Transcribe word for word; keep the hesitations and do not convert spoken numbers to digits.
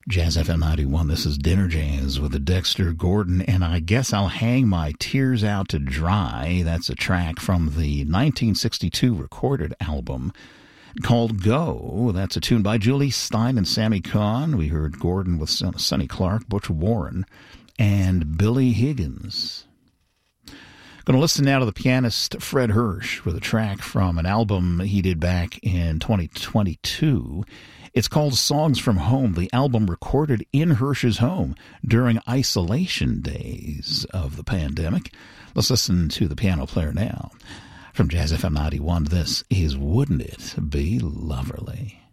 Jazz F M ninety-one, this is Dinner Jazz with the Dexter Gordon, and I guess I'll hang my tears out to dry. That's a track from the nineteen sixty-two recorded album called Go. That's a tune by Julie Stein and Sammy Kahn. We heard Gordon with Sonny Clark, Butch Warren, and Billy Higgins. Going to listen now to the pianist Fred Hirsch with a track from an album he did back in twenty twenty-two. It's called Songs from Home, the album recorded in Hirsch's home during isolation days of the pandemic. Let's listen to the piano player now. From Jazz F M ninety-one, this is Wouldn't It Be Loverly?